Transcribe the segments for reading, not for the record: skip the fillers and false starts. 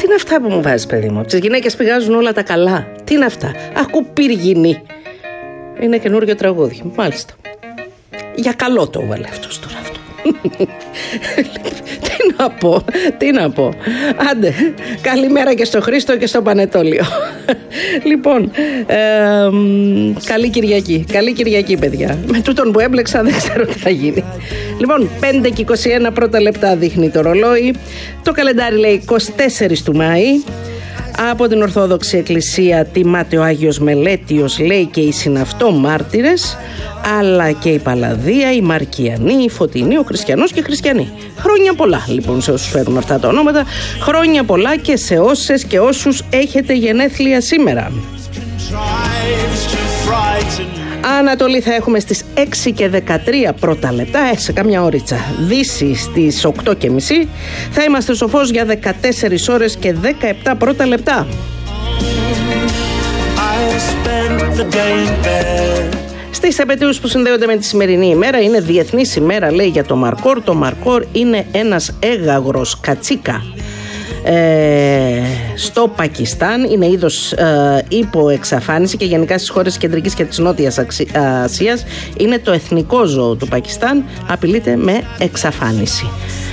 είναι αυτά που μου βάζεις, παιδί μου? Από τις γυναίκες πηγάζουν όλα τα καλά. Τι είναι αυτά? Ακού πύργινη. Είναι καινούριο τραγούδι, μάλιστα. Για καλό το έβαλε αυτός τώρα αυτό. Τι να πω. Άντε, καλημέρα και στο Χρήστο και στο Πανετόλιο. Λοιπόν, καλή Κυριακή παιδιά. Με τούτον που έμπλεξα δεν ξέρω τι θα γίνει. Λοιπόν, 5 και 21 πρώτα λεπτά δείχνει το ρολόι. Το καλεντάρι λέει 24 του Μάη. Από την Ορθόδοξη Εκκλησία τιμάται ο Άγιος Μελέτιος, λέει, και οι συναυτό μάρτυρες, αλλά και η Παλαδία, η Μαρκιανή, η Φωτεινή, ο Χριστιανός και οι Χριστιανοί. Χρόνια πολλά λοιπόν σε όσους φέρουν αυτά τα ονόματα. Χρόνια πολλά και σε όσες και όσους έχετε γενέθλια σήμερα. Ανατολή θα έχουμε στις 6 και 13 πρώτα λεπτά, σε κάμια ώριτσα. Δύση στις 8:30. Θα είμαστε στο φως για 14 ώρες και 17 πρώτα λεπτά. Στις επετείους που συνδέονται με τη σημερινή ημέρα, είναι διεθνής ημέρα, λέει, για το μαρκόρ. Το μαρκόρ είναι ένας έγαγρος κατσίκα στο Πακιστάν. Είναι είδος υποεξαφάνιση και γενικά στις χώρες της Κεντρικής και της Νότιας Ασίας είναι το εθνικό ζώο του Πακιστάν. Απειλείται με εξαφάνιση.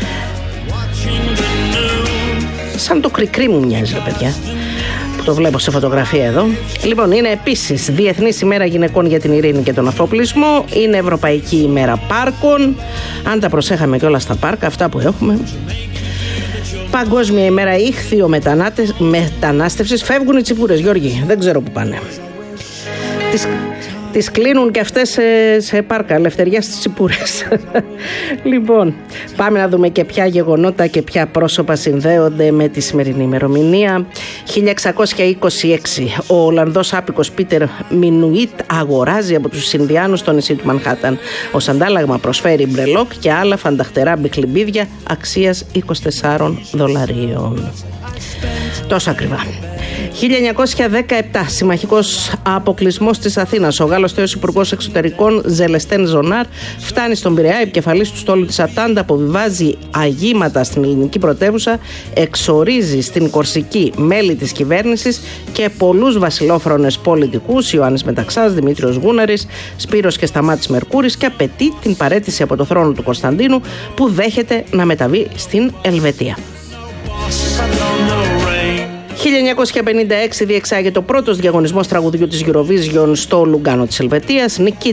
Σαν το κρικρί μου μοιάζει, παιδιά, που το βλέπω σε φωτογραφία εδώ. Λοιπόν, είναι επίσης Διεθνής ημέρα γυναικών για την ειρήνη και τον αφοπλισμό. Είναι Ευρωπαϊκή ημέρα πάρκων. Αν τα προσέχαμε κιόλας στα πάρκα, αυτά που έχουμε. Παγκόσμια ημέρα ήχθιο μετανάστευσης. Φεύγουν οι τσιπούρες, Γιώργη, δεν ξέρω που πάνε. Τις κλείνουν και αυτές σε πάρκα, ελευθεριά στις τσιπούρες. Λοιπόν, πάμε να δούμε και ποια γεγονότα και ποια πρόσωπα συνδέονται με τη σημερινή ημερομηνία. 1626, ο Ολλανδός άπικος Πίτερ Μινουίτ αγοράζει από τους Ινδιάνους το νησί του Μανχάταν. Ως αντάλλαγμα προσφέρει μπρελόκ και άλλα φανταχτερά μπιχλιμπίδια αξίας $24. Τόσο ακριβά. 1917, συμμαχικός αποκλεισμός της Αθήνας. Ο Γάλλος τέος υπουργός εξωτερικών Ζελεστέν Ζονάρ φτάνει στον Πειραιά, επικεφαλής του στόλου της Ατάντα, αποβιβάζει αγήματα στην ελληνική πρωτεύουσα, εξορίζει στην Κορσική μέλη της κυβέρνησης και πολλούς βασιλόφρονες πολιτικούς, Ιωάννης Μεταξάς, Δημήτριος Γούναρης, Σπύρος και Σταμάτης Μερκούρης, και απαιτεί την παραίτηση από το θρόνο του Κωνσταντίνου, που δέχεται να μεταβεί στην Ελβετία. 1956 διεξάγεται ο πρώτος διαγωνισμός τραγουδιού της Eurovision στο Λουγκάνο της Ελβετίας. Νικήτρια